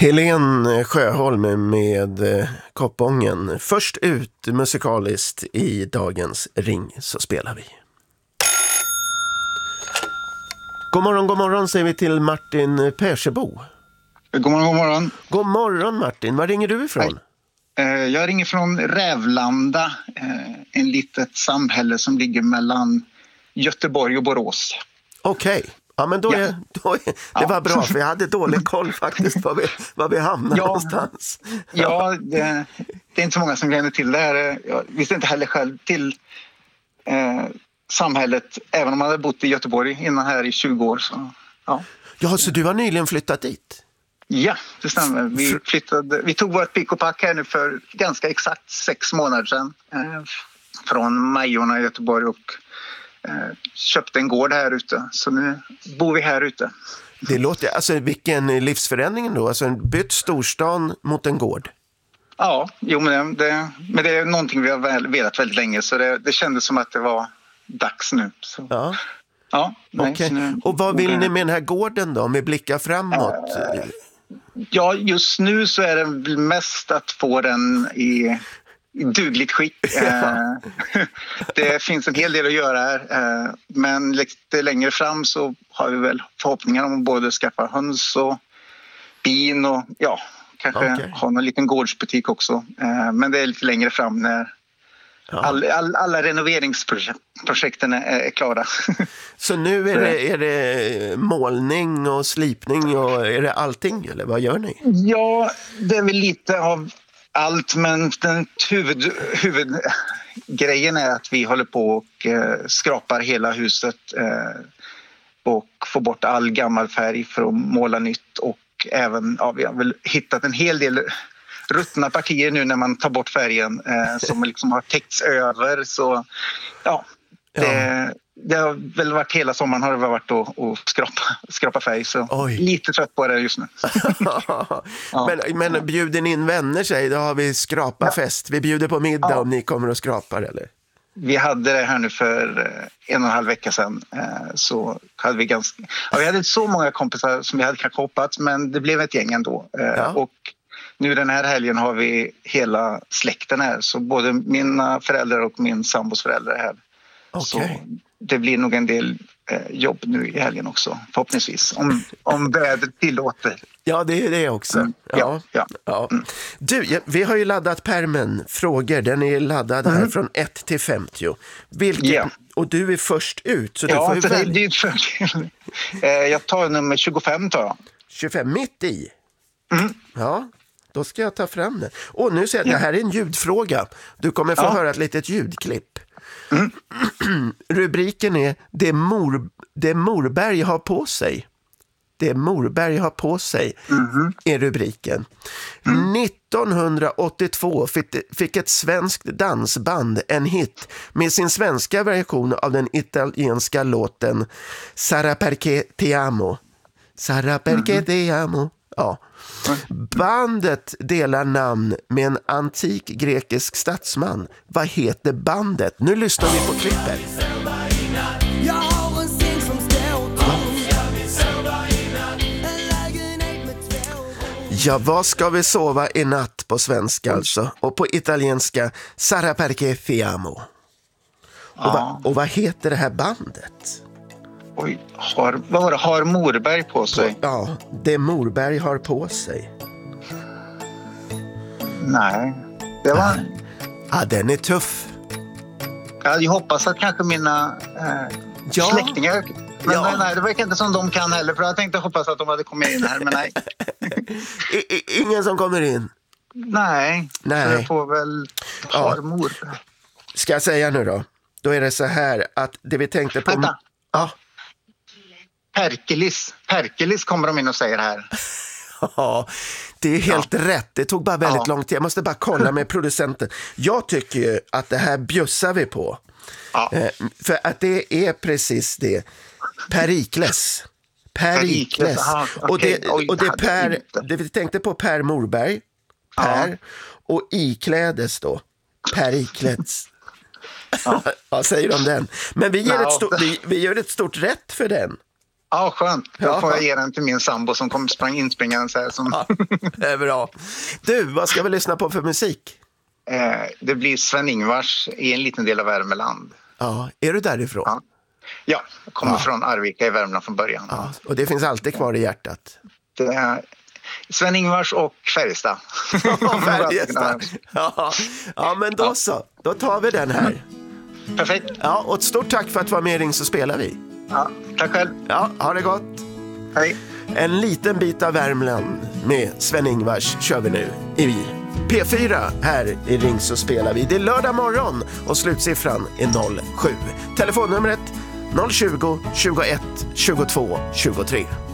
Helen Sjöholm med Koppången. Först ut musikaliskt i dagens Ring så spelar vi. God morgon säger vi till Martin Persebo. God morgon, god morgon. God morgon Martin, var ringer du ifrån? Jag ringer från Rävlanda, en litet samhälle som ligger mellan Göteborg och Borås. Okej. Ja, men då är det var bra, för jag hade dålig koll faktiskt var vi hamnar någonstans. Ja, det är inte så många som känner till det här. Jag visste inte heller själv till samhället, även om man hade bott i Göteborg innan här i 20 år. Ja, så du har nyligen flyttat dit? Ja, det stämmer. Vi tog vårt pick och pack här nu för ganska exakt 6 månader sedan. Från Majorna i Göteborg och köpte en gård här ute. Så nu bor vi här ute. Det låter, alltså vilken livsförändring då? Alltså en bytt storstan mot en gård. Ja, men det är någonting vi har velat väldigt länge. Så det kändes som att det var dags nu. Så. Ja, okay. Och vad vill ni med den här gården då? Om vi blickar framåt? Ja, just nu så är det mest att få den i dugligt skick. Det finns en hel del att göra här. Men lite längre fram så har vi väl förhoppningar om att både skaffa höns och bin och kanske ha någon liten gårdsbutik också. Men det är lite längre fram när alla renoveringsprojekten är klara. Så nu är det målning och slipning och är det allting eller vad gör ni? Ja, det är väl lite av allt, men den huvudgrejen är att vi håller på och skrapar hela huset och får bort all gammal färg för att måla nytt, och även vi har väl hittat en hel del ruttna partier nu när man tar bort färgen som liksom har täckts över, så det har väl varit hela sommaren har det varit och skrapa färg, så lite trött på det just nu. Men bjuder in vänner sig, då har vi skrapafest. Vi bjuder på middag om ni kommer och skrapar, eller? Vi hade det här nu för 1,5 vecka sedan, så hade vi vi hade inte så många kompisar som vi hade kanske hoppats, men det blev ett gäng ändå. Och nu den här helgen har vi hela släkten här, så både mina föräldrar och min sambos föräldrar är här. Så det blir nog en del jobb nu i helgen också, förhoppningsvis, om vädret tillåter. Ja, det är det också. Du, vi har ju laddat pärmen frågor. Den är laddad här från 1 till 50. Och du är först ut, så du får ju välja. Jag tar nummer 25 då. 25 mitt i? Ja, då ska jag ta fram den. Och nu ser jag att det här är en ljudfråga. Du kommer få höra ett litet ljudklipp. Rubriken är Det Morberg har på sig. Det Morberg har på sig är rubriken. 1982 fick ett svenskt dansband en hit med sin svenska version av den italienska låten Sarà perché ti amo. Sarà perché ti amo. Ja. Bandet delar namn med en antik grekisk statsman. Vad heter bandet? Nu lyssnar vi på klippet. Ja, vad ska vi sova i natt på svenska alltså? Och på italienska Sarà perché ti amo. Och vad heter det här bandet? Vad var det? Har Morberg på sig? Ja, det Morberg har på sig. Nej, det var... Ja, den är tuff. Jag hoppas att kanske mina släktingar... Men nej, det verkar inte som de kan heller, för jag tänkte hoppas att de hade kommit in här, men nej. Ingen som kommer in? Nej. Så jag får väl Har Morberg. Ska jag säga nu då? Då är det så här att det vi tänkte på... Vänta. Perkelis kommer de in och säger här. Ja, det är helt rätt. Det tog bara väldigt lång tid. Jag måste bara kolla med producenten. Jag tycker ju att det här bjussar vi på. För att det är precis det. Perikles. Och det vi tänkte på Per Morberg. Och iklädes då. Perikles. Vad säger de den? Men vi gör ett stort rätt för den. Ja, skönt. Då får jag ge den till min sambo som kommer inspringande så här. Ja, det är bra. Du, vad ska vi lyssna på för musik? Det blir Sven-Ingvars i en liten del av Värmeland. Ja, är du därifrån? Ja, jag kommer från Arvika i Värmland från början. Ja, och det finns alltid kvar i hjärtat. Det är Sven-Ingvars och Färjestad. Färjestad. Ja, men då så. Då tar vi den här. Perfekt. Ja, och ett stort tack för att du var med i Ring så spelar vi. Ja, tack själv. Ja, ha det gott. Hej. En liten bit av Värmland med Sven-Ingvars kör vi nu i P4 här i Ring så spelar vi. Det är lördag morgon och slutsiffran är 07. Telefonnumret 020 21 22 23.